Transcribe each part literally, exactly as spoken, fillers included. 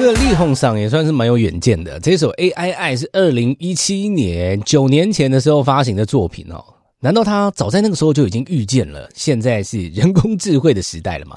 这个力宏上也算是蛮有远见的。这首 A I I 是二零一七年九年前的时候发行的作品哦。难道他早在那个时候就已经预见了现在是人工智慧的时代了吗？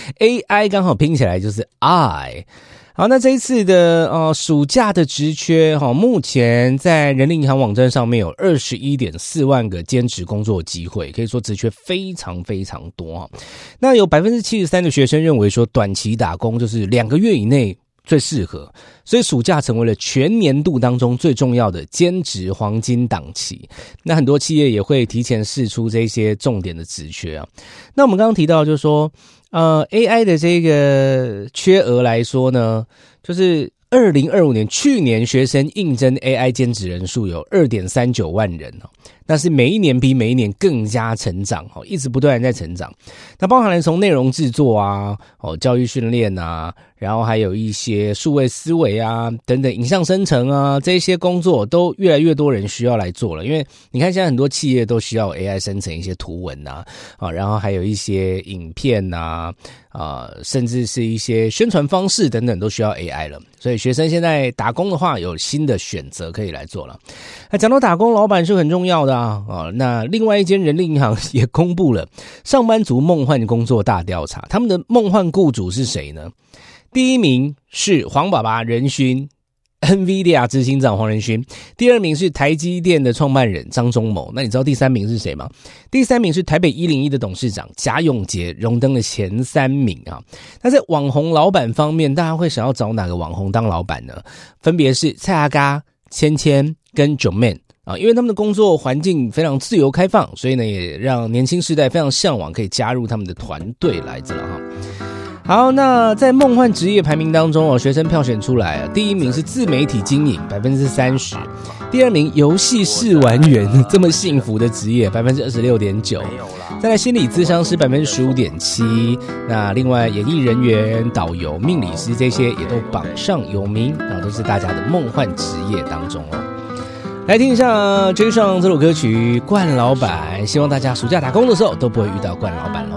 A I 刚好拼起来就是 I。 好，那这一次的呃暑假的职缺哈，目前在人力银行网站上面有 二十一点四万个兼职工作机会，可以说职缺非常非常多哈。那有 百分之七十三 的学生认为说短期打工就是两个月以内最适合，所以暑假成为了全年度当中最重要的兼职黄金档期。那很多企业也会提前释出这些重点的职缺啊。那我们刚刚提到就是说呃 A I 的这个缺额来说呢，就是二零二五年去年学生应征 A I 兼职人数有 二点三九万人哦，那是每一年比每一年更加成长哦，一直不断在成长。那包含了从内容制作啊、哦教育训练啊，然后还有一些数位思维啊等等影像生成啊，这些工作都越来越多人需要来做了。因为你看现在很多企业都需要 A I 生成一些图文啊，啊然后还有一些影片啊啊甚至是一些宣传方式等等都需要 A I 了。所以学生现在打工的话有新的选择可以来做了。那讲到打工，老板是很重要的啊。哦，那另外一间人力银行也公布了上班族梦幻工作大调查，他们的梦幻雇主是谁呢？第一名是黄爸爸任勋 ，NVIDIA 执行长黄仁勋；第二名是台积电的创办人张忠谋。那你知道第三名是谁吗？第三名是台北一零一的董事长贾永杰，荣登了前三名啊。那在网红老板方面，大家会想要找哪个网红当老板呢？分别是蔡阿嘎、芊芊跟 Joeman。啊，因为他们的工作环境非常自由开放，所以呢，也让年轻世代非常向往可以加入他们的团队来着了哈。好，那在梦幻职业排名当中哦，学生票选出来，第一名是自媒体经营 百分之三十， 第二名游戏试玩员，这么幸福的职业 百分之二十六点九， 再来心理咨商师 百分之十五点七， 那另外演艺人员、导游、命理师这些也都榜上有名，然后都是大家的梦幻职业当中哦。来听一下追上这首歌曲《冠老板》，希望大家暑假打工的时候都不会遇到冠老板咯。